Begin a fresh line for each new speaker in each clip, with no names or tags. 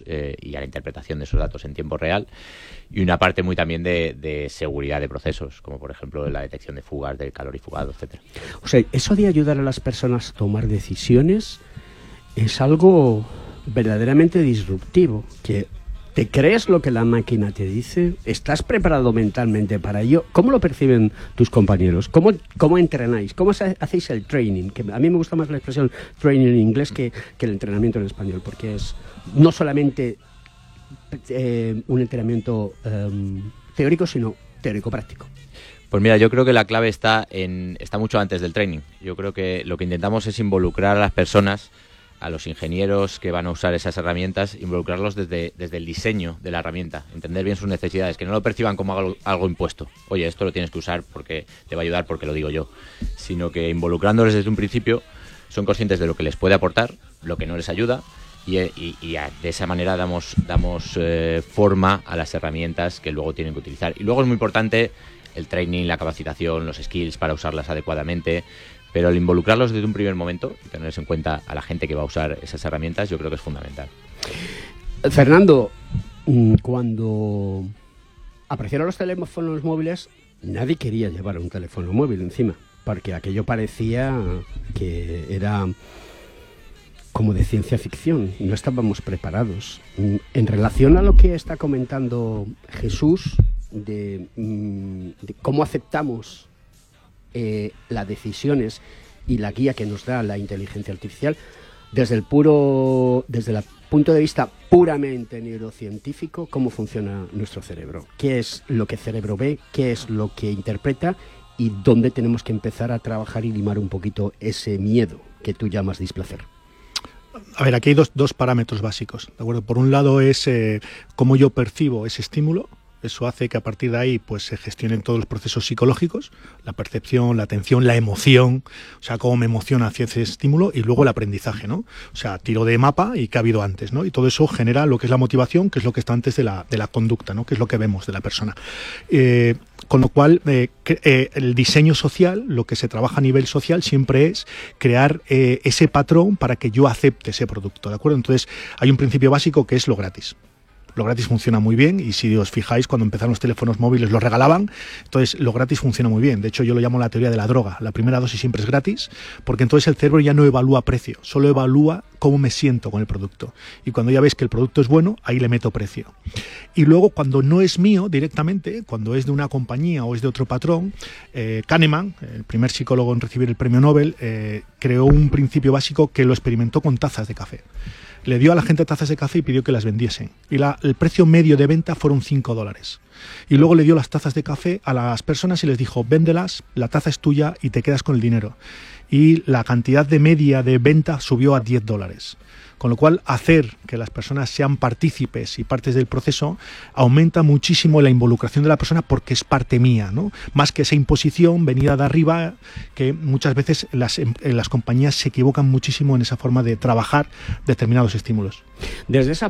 y a la interpretación de esos datos en tiempo real, y una parte muy también de seguridad de procesos, como por ejemplo la detección de fugas, del calorifugado, etcétera.
O sea, eso de ayudar a las personas a tomar decisiones es algo verdaderamente disruptivo, que ¿te crees lo que la máquina te dice? ¿Estás preparado mentalmente para ello? ¿Cómo lo perciben tus compañeros? ¿Cómo entrenáis? ¿Cómo hacéis el training? Que a mí me gusta más la expresión training en inglés que el entrenamiento en español, porque es no solamente un entrenamiento teórico, sino teórico-práctico.
Pues mira, yo creo que la clave está mucho antes del training. Yo creo que lo que intentamos es involucrar a las personas, a los ingenieros que van a usar esas herramientas, involucrarlos desde el diseño de la herramienta, entender bien sus necesidades, que no lo perciban como algo impuesto. Oye, esto lo tienes que usar porque te va a ayudar porque lo digo yo, sino que involucrándoles desde un principio son conscientes de lo que les puede aportar, lo que no les ayuda, y de esa manera damos forma a las herramientas que luego tienen que utilizar. Y luego es muy importante el training, la capacitación, los skills para usarlas adecuadamente. Pero el involucrarlos desde un primer momento y tenerles en cuenta a la gente que va a usar esas herramientas, yo creo que es fundamental.
Fernando, cuando aparecieron los teléfonos móviles, nadie quería llevar un teléfono móvil encima, porque aquello parecía que era como de ciencia ficción, no estábamos preparados. En relación a lo que está comentando Jesús, de cómo aceptamos las decisiones y la guía que nos da la inteligencia artificial, desde el punto de vista puramente neurocientífico, ¿cómo funciona nuestro cerebro? ¿Qué es lo que el cerebro ve? ¿Qué es lo que interpreta? ¿Y dónde tenemos que empezar a trabajar y limar un poquito ese miedo que tú llamas displacer?
A ver, aquí hay dos parámetros básicos, ¿de acuerdo? Por un lado es cómo yo percibo ese estímulo. Eso hace que a partir de ahí pues se gestionen todos los procesos psicológicos, la percepción, la atención, la emoción, o sea, cómo me emociona hacia ese estímulo, y luego el aprendizaje, ¿no? O sea, tiro de mapa y qué ha habido antes, ¿no? Y todo eso genera lo que es la motivación, que es lo que está antes de la conducta, ¿no? Que es lo que vemos de la persona. Con lo cual, el diseño social, lo que se trabaja a nivel social siempre es crear ese patrón para que yo acepte ese producto, ¿de acuerdo? Entonces, hay un principio básico que es lo gratis. Lo gratis funciona muy bien, y si os fijáis, cuando empezaron los teléfonos móviles los regalaban. Entonces lo gratis funciona muy bien. De hecho, yo lo llamo la teoría de la droga. La primera dosis siempre es gratis, porque entonces el cerebro ya no evalúa precio, solo evalúa cómo me siento con el producto. Y cuando ya ves que el producto es bueno, ahí le meto precio. Y luego, cuando no es mío directamente, cuando es de una compañía o es de otro patrón, Kahneman, el primer psicólogo en recibir el premio Nobel, creó un principio básico que lo experimentó con tazas de café. Le dio a la gente tazas de café y pidió que las vendiesen. Y el precio medio de venta fueron $5. Y luego le dio las tazas de café a las personas y les dijo: véndelas, la taza es tuya y te quedas con el dinero. Y la cantidad de media de venta subió a $10. Con lo cual, hacer que las personas sean partícipes y partes del proceso aumenta muchísimo la involucración de la persona, porque es parte mía, ¿no? Más que esa imposición venida de arriba, que muchas veces las compañías se equivocan muchísimo en esa forma de trabajar determinados estímulos.
Desde ese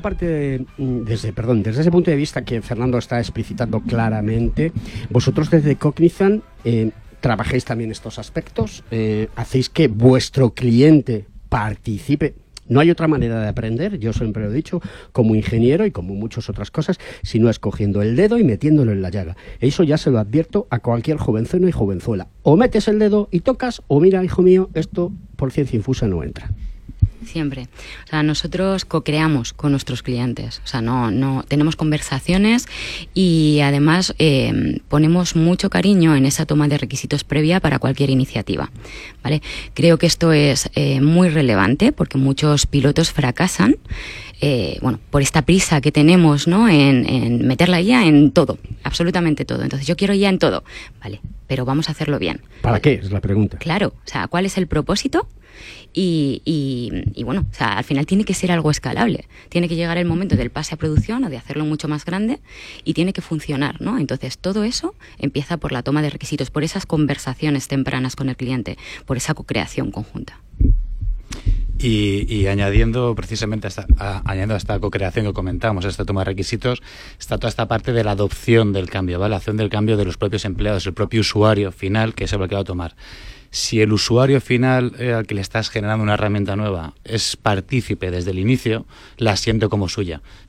punto de vista que Fernando está explicitando claramente, vosotros desde Cognizant trabajáis también estos aspectos, hacéis que vuestro cliente participe. No hay otra manera de aprender, yo siempre lo he dicho, como ingeniero y como muchas otras cosas, sino es cogiendo el dedo y metiéndolo en la llaga. Eso ya se lo advierto a cualquier jovenceno y jovenzuela. O metes el dedo y tocas, o mira, hijo mío, esto por ciencia infusa no entra.
Siempre. O sea, nosotros co-creamos con nuestros clientes. O sea, no tenemos conversaciones, y además ponemos mucho cariño en esa toma de requisitos previa para cualquier iniciativa, ¿vale? Creo que esto es muy relevante, porque muchos pilotos fracasan por esta prisa que tenemos, ¿no? En meter la IA en todo, absolutamente todo. Entonces, yo quiero IA en todo, vale, pero vamos a hacerlo bien.
¿Para qué? Es la pregunta.
Claro, o sea, ¿cuál es el propósito? Y bueno, o sea, al final tiene que ser algo escalable. Tiene que llegar el momento del pase a producción o de hacerlo mucho más grande, y tiene que funcionar, ¿no? Entonces, todo eso empieza por la toma de requisitos, por esas conversaciones tempranas con el cliente, por esa co-creación conjunta.
Y añadiendo precisamente añadiendo a esta co-creación que comentamos, a esta toma de requisitos, está toda esta parte de la adopción del cambio, ¿vale? La acción del cambio de los propios empleados, el propio usuario final, que es el que va a tomar. Si el usuario final al que le estás generando una herramienta nueva es partícipe desde el inicio, la siente como suya.